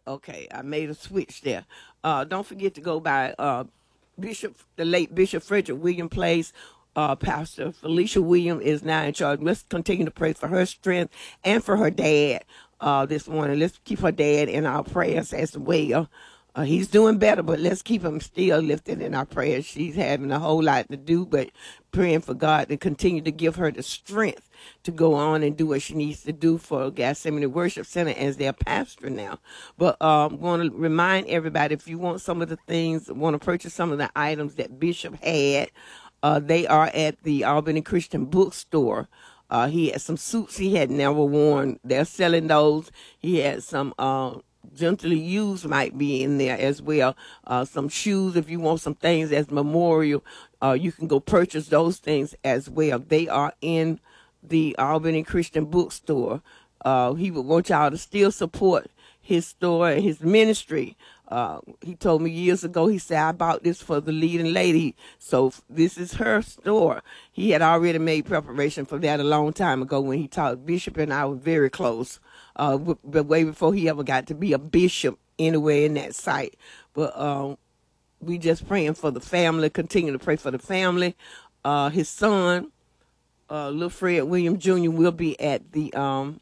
Okay, I made a switch there. Don't forget to go by the late Bishop Frederick William Place. Pastor Felicia Williams is now in charge. Let's continue to pray for her strength and for her dad this morning. Let's keep her dad in our prayers as well. He's doing better, but let's keep him still lifted in our prayers. She's having a whole lot to do, but praying for God to continue to give her the strength to go on and do what she needs to do for Gethsemane Worship Center as their pastor now. But I want to remind everybody, if you want some of the things, want to purchase some of the items that Bishop had, they are at the Albany Christian Bookstore. He had some suits he had never worn. They're selling those. He had some gently used might be in there as well. Some shoes, if you want some things as memorial, you can go purchase those things as well. They are in the Albany Christian Bookstore. He would want y'all to still support his store and his ministry. He told me years ago, he said, I bought this for the leading lady, so this is her store. He had already made preparation for that a long time ago when he taught. Bishop and I were very close, but way before he ever got to be a bishop anywhere in that site. But we just praying for the family, continue to pray for the family. His son, Little Fred Williams Jr. will be at the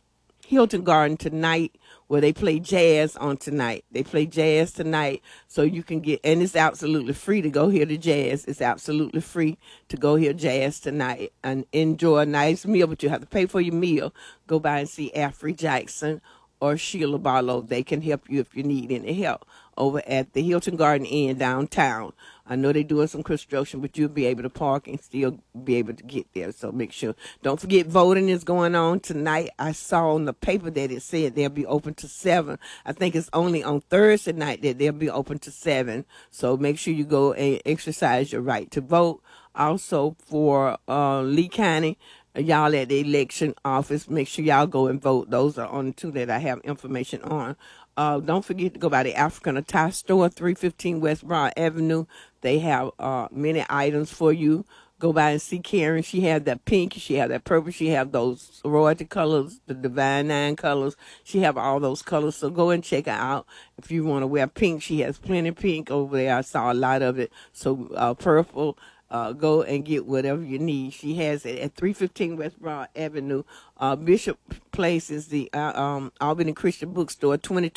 Hilton Garden tonight, where they play jazz on tonight. They play jazz tonight, so you can get, and it's absolutely free to go hear the jazz. It's absolutely free to go hear jazz tonight and enjoy a nice meal, but you have to pay for your meal. Go by and see Afrey Jackson or Sheila Barlow. They can help you if you need any help over at the Hilton Garden Inn downtown. I know they're doing some construction, but you'll be able to park and still be able to get there. So make sure. Don't forget, voting is going on tonight. I saw on the paper that it said they'll be open to 7. I think it's only on Thursday night that they'll be open to 7. So make sure you go and exercise your right to vote. Also for Lee County, y'all at the election office, make sure y'all go and vote. Those are on the 2 that I have information on. Don't forget to go by the African Attire Store, 315 West Broad Avenue. They have many items for you. Go by and see Karen. She had that pink. She had that purple. She have those royalty colors, the Divine 9 colors. She have all those colors. So go and check her out. If you want to wear pink, she has plenty of pink over there. I saw a lot of it. So purple. Go and get whatever you need. She has it at 315 West Broad Avenue. Bishop Place is the Albany Christian Bookstore,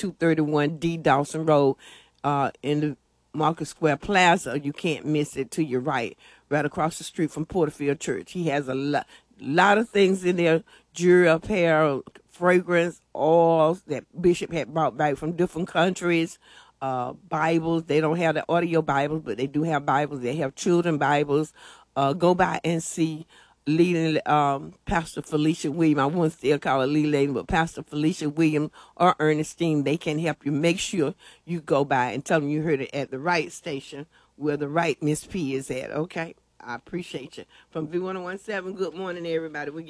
2231 D. Dawson Road in the Market Square Plaza. You can't miss it to your right across the street from Porterfield Church. He has a lot of things in there, jewelry, apparel, fragrance, oils that Bishop had brought back from different countries. Bibles. They don't have the audio Bibles, but they do have Bibles. They have children Bibles. Go by and see leading Pastor Felicia Williams. I won't still call her Lee Lane, but Pastor Felicia Williams or Ernestine. They can help you. Make sure you go by and tell them you heard it at the right station where the right Miss P is at. Okay? I appreciate you. From V1017, good morning, everybody.